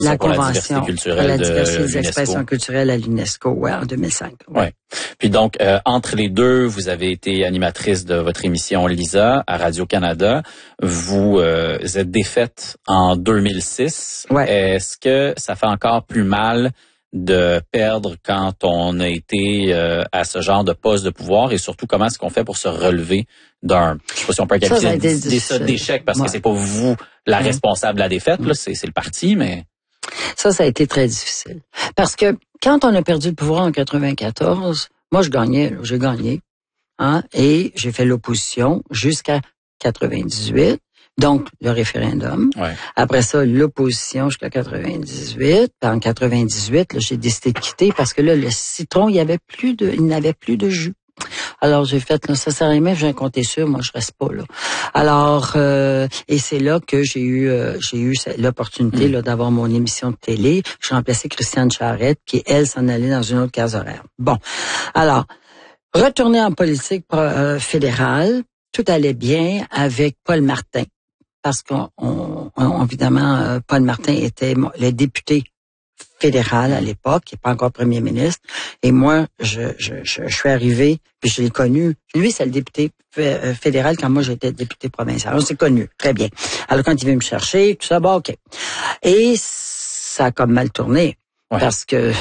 La Convention culturelle pour la diversité de des expressions culturelles à l'UNESCO, ouais, en 2005. Ouais. Ouais. Puis donc, entre les deux, vous avez été animatrice de votre émission Lisa à Radio-Canada. Vous êtes défaite en 2006. Ouais. Est-ce que ça fait encore plus mal de perdre quand on a été à ce genre de poste de pouvoir et surtout comment est-ce qu'on fait pour se relever d'un, je sais pas si on peut qualifier d'échec parce que c'est pas vous la responsable de la défaite, là, c'est le parti, mais... Ça a été très difficile. Parce que quand on a perdu le pouvoir en 94, moi, j'ai gagné, hein, et j'ai fait l'opposition jusqu'à 98, donc le référendum. Ouais. Après ça, l'opposition jusqu'à 98. Puis en 98, là, j'ai décidé de quitter parce que là, le citron, il n'avait plus de jus. Alors, j'ai fait, là, ça sert à rien, j'ai un compte sûr, moi, je reste pas là. Alors, et c'est là que j'ai eu l'opportunité, là, d'avoir mon émission de télé. J'ai remplacé Christiane Charette, qui, elle, s'en allait dans une autre case horaire. Bon. Alors, retourner en politique fédérale, tout allait bien avec Paul Martin. Parce évidemment, Paul Martin était le député fédéral à l'époque, qui n'est pas encore premier ministre. Et moi, je suis arrivé, puis je l'ai connu. Lui, c'est le député fédéral quand moi, j'étais député provincial. On s'est connus, très bien. Alors, quand il veut me chercher, tout ça, bon, OK. Et ça a comme mal tourné. Ouais. Parce que,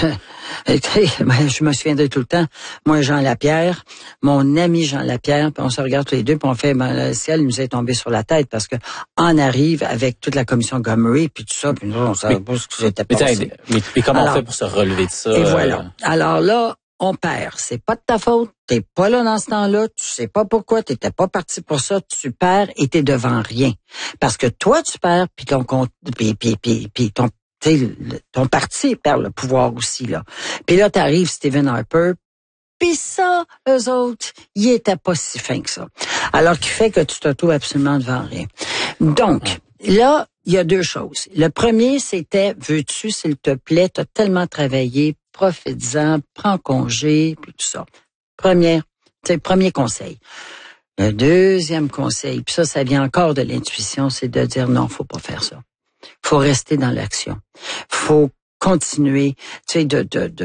je me souviendrai tout le temps, moi, Jean Lapierre, mon ami Jean Lapierre, puis on se regarde tous les deux, puis on fait, le ciel nous est tombé sur la tête, parce que on arrive avec toute la commission Gomery, puis tout ça, puis nous, on savait pas ce que c'était passé. Mais comment on fait pour se relever de ça? Et voilà. Alors là, on perd. C'est pas de ta faute. T'es pas là dans ce temps-là. Tu sais pas pourquoi. T'étais pas parti pour ça. Tu perds et t'es devant rien. Parce que toi, tu perds, puis ton compte, puis ton parti perd le pouvoir aussi, là. Puis là, t'arrives Stephen Harper, puis ça, eux autres, ils étaient pas si fins que ça. Alors, qui fait que tu te trouves absolument devant rien. Donc, là, il y a deux choses. Le premier, c'était, veux-tu, s'il te plaît, t'as tellement travaillé, profites-en, prends congé, puis tout ça. Premier conseil. Le deuxième conseil, puis ça vient encore de l'intuition, c'est de dire non, faut pas faire ça. Faut rester dans l'action. Faut continuer, de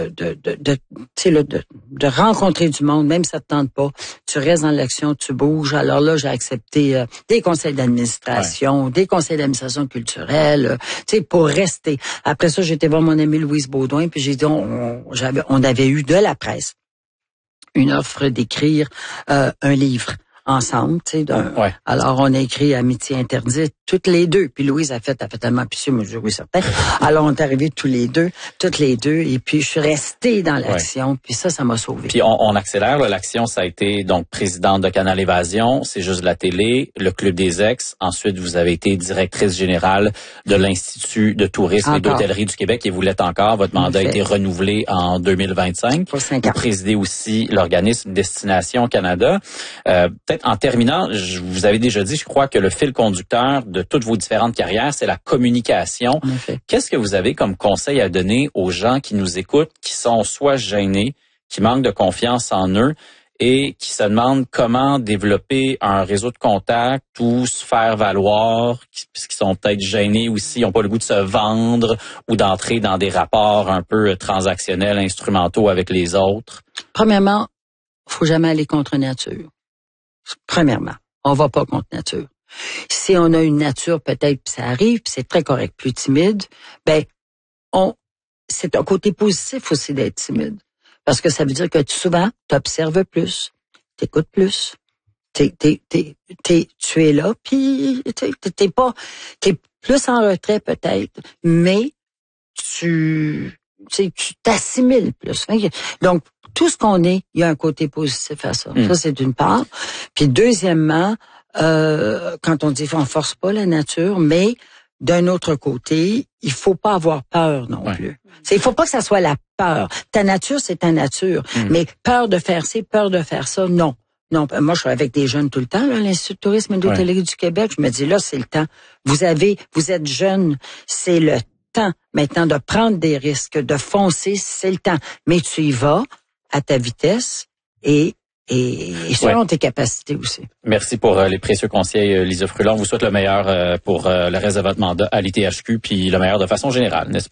rencontrer du monde, même si ça te tente pas. Tu restes dans l'action, tu bouges. Alors là, j'ai accepté des conseils d'administration, des conseils d'administration culturelle, pour rester. Après ça, j'étais voir mon amie Louise Baudouin, puis j'ai dit, on avait eu de la presse une offre d'écrire un livre ensemble, Ouais. Alors, on a écrit Amitié interdite, toutes les deux. Puis Louise a fait tellement pitié, moi, je dis oui, certain. Alors, on est arrivés toutes les deux, et puis je suis restée dans l'action, ouais. Puis ça m'a sauvée. Puis on accélère, là, l'action, ça a été, donc, présidente de Canal Évasion, c'est juste de la télé, le Club des Ex. Ensuite, vous avez été directrice générale de l'Institut de tourisme et d'hôtellerie du Québec, et vous l'êtes encore. Votre mandat a été renouvelé en 2025. Pour 5 ans. Vous présidez aussi l'organisme Destination Canada. Peut-être en terminant, vous avez déjà dit, je crois, que le fil conducteur de toutes vos différentes carrières, c'est la communication. Qu'est-ce que vous avez comme conseil à donner aux gens qui nous écoutent, qui sont soit gênés, qui manquent de confiance en eux et qui se demandent comment développer un réseau de contacts ou se faire valoir, qui sont peut-être gênés aussi, n'ont pas le goût de se vendre ou d'entrer dans des rapports un peu transactionnels, instrumentaux avec les autres? Premièrement, faut jamais aller contre nature. Premièrement, on va pas contre nature. Si on a une nature, peut-être, puis ça arrive, puis c'est très correct, plus timide, c'est un côté positif aussi d'être timide. Parce que ça veut dire que souvent, t'observes plus, t'écoutes plus, tu es là, puis t'es plus en retrait peut-être, mais tu t'assimiles plus. Donc, tout ce qu'on est, il y a un côté positif à ça. Ça, c'est d'une part. Puis deuxièmement, quand on dit on force pas la nature, mais d'un autre côté, il faut pas avoir peur non plus. Il faut pas que ça soit la peur. Ta nature, c'est ta nature. Mais peur de faire ci, peur de faire ça, non. Non, moi, je suis avec des jeunes tout le temps, là, l'Institut de tourisme et d'hôtellerie du Québec. Je me dis, là, c'est le temps. Vous êtes jeunes, c'est le temps maintenant de prendre des risques, de foncer, c'est le temps. Mais tu y vas à ta vitesse et selon tes capacités aussi. Merci pour les précieux conseils, Lisa Frulon. On vous souhaite le meilleur pour le reste de votre mandat à l'ITHQ, puis le meilleur de façon générale, n'est-ce pas?